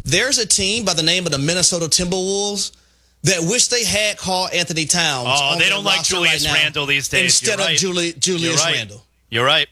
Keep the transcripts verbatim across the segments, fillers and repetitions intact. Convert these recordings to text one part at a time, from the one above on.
There's a team by the name of the Minnesota Timberwolves that wish they had Karl Anthony Towns. Oh, they don't like Julius right Randle these days. Instead You're of right. Juli- Julius You're right. Randle. You're right.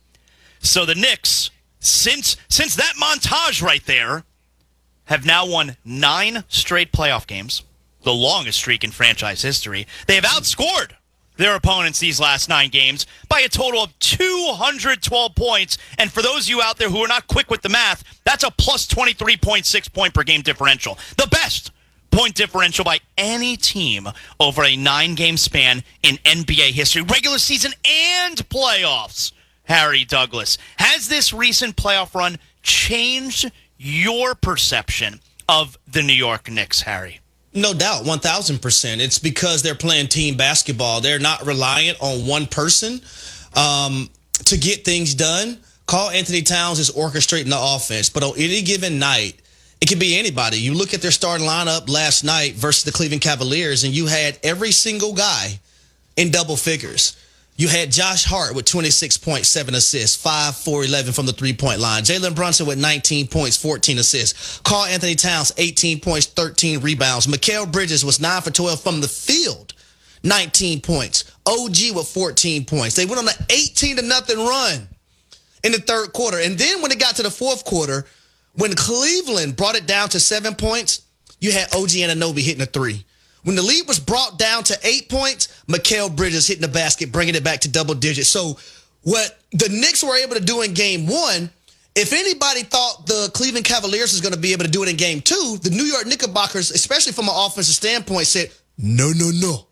So the Knicks, since since that montage right there, have now won nine straight playoff games, the longest streak in franchise history. They have outscored their opponents these last nine games by a total of two hundred twelve points. And for those of you out there who are not quick with the math, that's a plus twenty-three point six point per game differential. The best point differential by any team over a nine-game span in N B A history, regular season and playoffs. Harry Douglas, has this recent playoff run changed your perception of the New York Knicks, Harry? No doubt, one thousand percent. It's because they're playing team basketball. They're not reliant on one person um, to get things done. Karl Anthony Towns is orchestrating the offense, but on any given night, it can be anybody. You look at their starting lineup last night versus the Cleveland Cavaliers, and you had every single guy in double figures. You had Josh Hart with twenty-six point seven assists, five, four, eleven from the three-point line. Jalen Brunson with nineteen points, fourteen assists. Karl Anthony Towns, eighteen points, thirteen rebounds. Mikal Bridges was nine for twelve from the field, nineteen points. O G with fourteen points. They went on an eighteen to nothing run in the third quarter. And then when it got to the fourth quarter, when Cleveland brought it down to seven points, you had O G Anunoby hitting a three. When the lead was brought down to eight points, Mikal Bridges hitting the basket, bringing it back to double digits. So what the Knicks were able to do in game one, if anybody thought the Cleveland Cavaliers was going to be able to do it in game two, the New York Knickerbockers, especially from an offensive standpoint, said, no, no, no,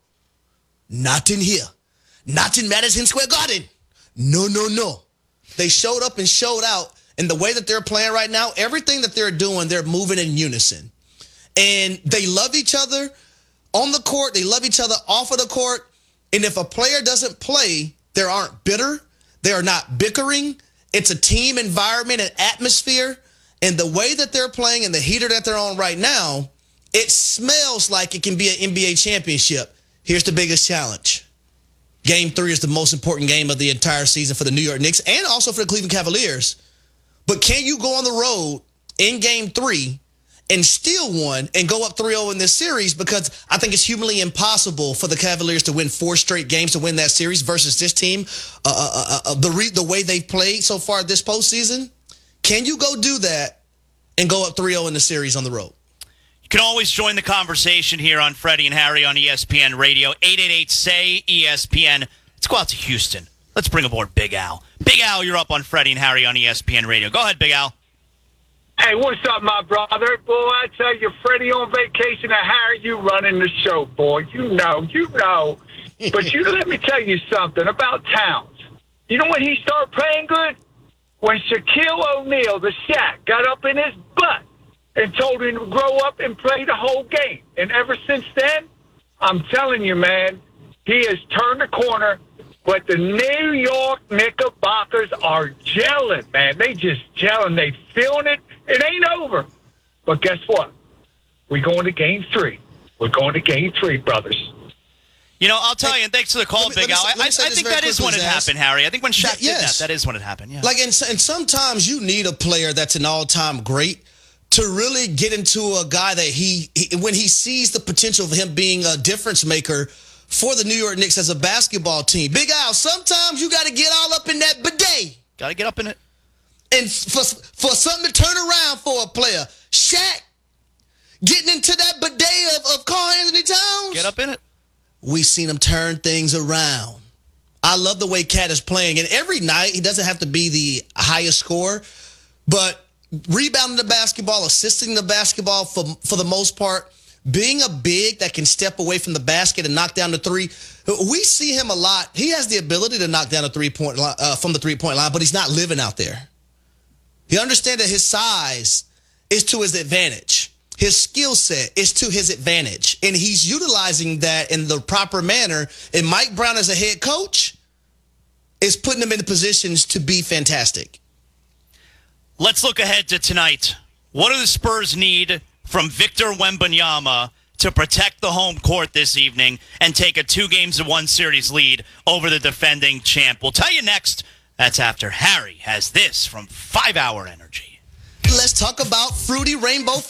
not in here. Not in Madison Square Garden. No, no, no. They showed up and showed out. And the way that they're playing right now, everything that they're doing, they're moving in unison. And they love each other on the court. They love each other off of the court. And if a player doesn't play, they aren't bitter. They are not bickering. It's a team environment and atmosphere. And the way that they're playing and the heater that they're on right now, it smells like it can be an N B A championship. Here's the biggest challenge. Game three is the most important game of the entire season for the New York Knicks and also for the Cleveland Cavaliers. But can you go on the road in game three and steal one and go up three oh in this series? Because I think it's humanly impossible for the Cavaliers to win four straight games to win that series versus this team, uh, uh, uh, the re- the way they've played so far this postseason. Can you go do that and go up three oh in the series on the road? You can always join the conversation here on Freddie and Harry on E S P N Radio, eight eight eight, S A Y, E S P N. Let's go out to Houston. Let's bring aboard Big Al. Big Al, you're up on Freddie and Harry on E S P N Radio. Go ahead, Big Al. Hey, what's up, my brother? Boy, I tell you, Freddie on vacation and Harry, you running the show, boy. You know, you know. But you let me tell you something about Towns. You know when he started playing good? When Shaquille O'Neal, the Shaq, got up in his butt and told him to grow up and play the whole game. And ever since then, I'm telling you, man, he has turned the corner. But the New York Knickerbockers are gelling, man. They just gelling. They feeling it. It ain't over. But guess what? We're going to game three. We're going to game three, brothers. You know, I'll tell you, and thanks for the call, me- Big let Al. me I, say- let me I say this think very that is quickly, when it Zaz. happened, Harry. I think when Shaq Th- yes. did that, that is when it happened, yeah. Like, and, and sometimes you need a player that's an all-time great to really get into a guy that he, he when he sees the potential of him being a difference maker for the New York Knicks as a basketball team. Big Al, sometimes you got to get all up in that bidet. Got to get up in it. And for, for something to turn around for a player. Shaq getting into that bidet of, of Karl Anthony Towns. Get up in it. We've seen him turn things around. I love the way Cat is playing. And every night, he doesn't have to be the highest scorer, but rebounding the basketball, assisting the basketball for, for the most part, being a big that can step away from the basket and knock down the three. We see him a lot. He has the ability to knock down a three-point line, uh, from the three-point line, but he's not living out there. He understands that his size is to his advantage. His skill set is to his advantage, and he's utilizing that in the proper manner. And Mike Brown, as a head coach, is putting him in positions to be fantastic. Let's look ahead to tonight. What do the Spurs need from Victor Wembanyama to protect the home court this evening and take a two games to one series lead over the defending champ? We'll tell you next. That's after Harry has this from five hour Energy. Let's talk about Fruity Rainbow